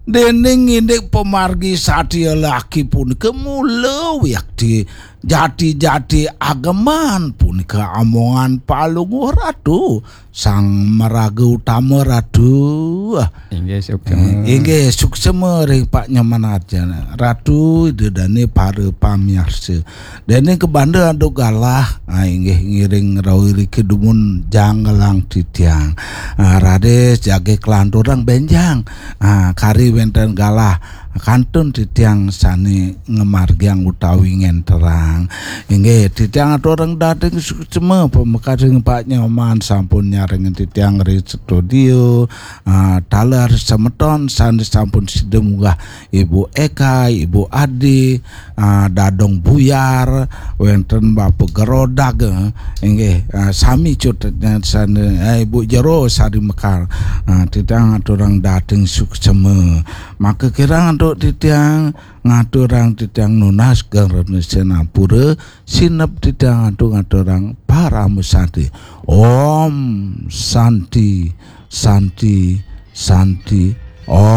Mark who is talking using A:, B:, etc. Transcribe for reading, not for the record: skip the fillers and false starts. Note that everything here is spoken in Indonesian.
A: Dening indek pemargi sadia laki pun kemula yakti jati-jati agaman pun ke amongan palung ratu sang meraga utama ratu. Inggih suksema ring Pak Nyaman aja ratu dedane para pamiarsa. Dene ke banda ado galah inggih ngiring rawiri kedumun janggalang titiang. Rades jage kelanturang benjang. Kari wenten galah kantun titiang sane ngemargiang utawi ngenterang inggih titiang orang dateng suksema pemekaring Pak Nyaman sampun nyaring titiang ri studio talar semeton sane sampun sidemunggah Ibu Eka, Ibu Adi, Dadong Buyar wenten Bapak Gerodag inggih sami cutnya sane Ibu Jero sari Mekar titiang orang dateng suksema maka kirang untuk titiang ngaturang titiang nunas garane senapura sinep titiang ngaturang para musati Om Santi Santi Santi Om